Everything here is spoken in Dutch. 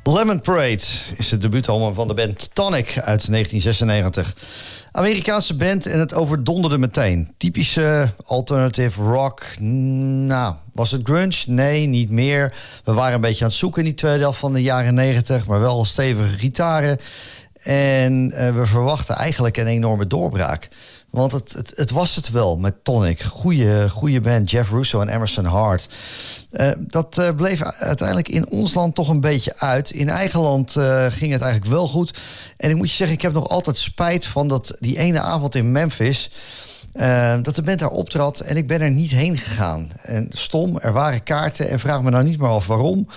Lemon Parade is het debuutalbum van de band Tonic uit 1996. Amerikaanse band en het overdonderde meteen. Typische alternative rock. Nou, was het grunge? Nee, niet meer. We waren een beetje aan het zoeken in die tweede helft van de jaren 90, maar wel stevige gitaren. En we verwachten eigenlijk een enorme doorbraak. Want het was het wel met Tonic. Goeie band, Jeff Russo en Emerson Hart. Dat bleef uiteindelijk in ons land toch een beetje uit. In eigen land ging het eigenlijk wel goed. En ik moet je zeggen, ik heb nog altijd spijt van die ene avond in Memphis. Dat de band daar optrad en ik ben er niet heen gegaan. En stom, er waren kaarten en vraag me nou niet meer af waarom.